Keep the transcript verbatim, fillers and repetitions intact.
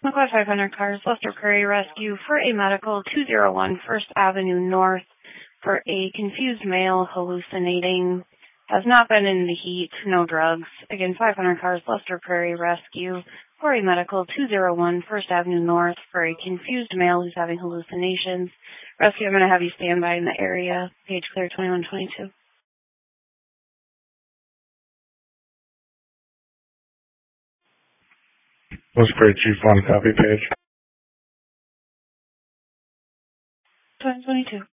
McCoy five hundred cars, Lester Prairie Rescue for a medical two oh one First Avenue North for a confused male hallucinating. Has not been in the heat, no drugs. Again, five hundred cars, Lester Prairie Rescue for a medical two oh one First Avenue North for a confused male who's having hallucinations. Rescue, I'm going to have you stand by in the area. Page clear twenty-one twenty-two. Let's pray, Chief one, copy page. twenty twenty-two.